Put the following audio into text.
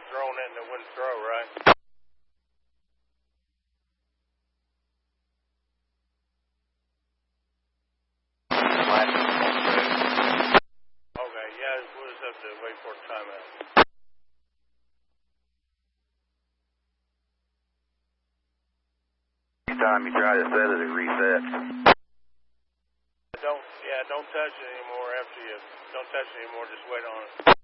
throwing it and it wouldn't throw, right? Okay, yeah, we'll just have to wait for a timeout. Anytime you try to set it, it resets. Don't touch it anymore after you, don't touch it anymore, just wait on it.